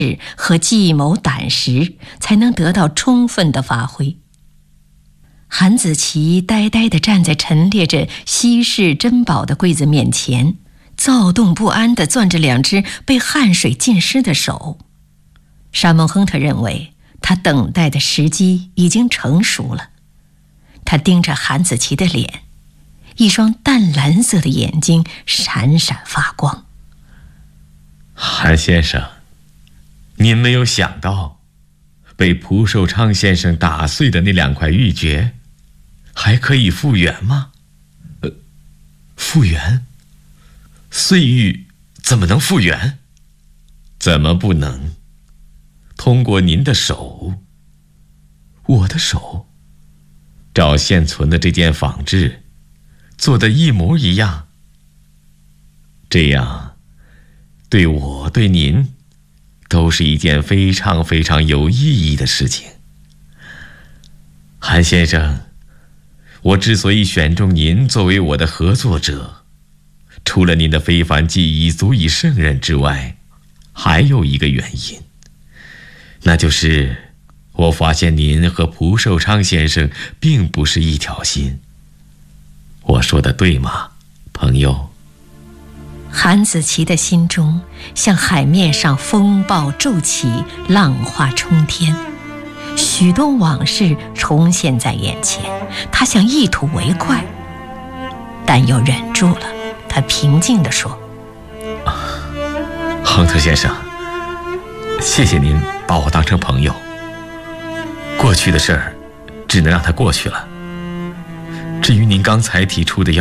和计谋胆识才能得到充分的发挥。韩子琪呆呆地站在陈列着稀世珍宝的柜子面前，躁动不安地攥着两只被汗水浸湿的手。沙蒙亨特认为他等待的时机已经成熟了。他盯着韩子琪的脸，一双淡蓝色的眼睛闪闪发光。 韩先生，您没有想到，被蒲寿昌先生打碎的那2块玉珏，还可以复原吗？ 复原？碎玉怎么能复原？ 怎么不能？通过您的手。 我的手？ 照现存的这件仿制，做得一模一样。这样，对我对您，都是一件非常非常有意义的事情。韩先生，我之所以选中您作为我的合作者，除了您的非凡技艺足以胜任之外，还有一个原因，那就是我发现您和蒲寿昌先生并不是一条心。我说的对吗，朋友？ 韩子琪的心中像海面上风暴骤起，浪花冲天，许多往事重现在眼前，他想一吐为快，但又忍住了。他平静地说： 亨特先生，谢谢您把我当成朋友。过去的事儿只能让它过去了。至于您刚才提出的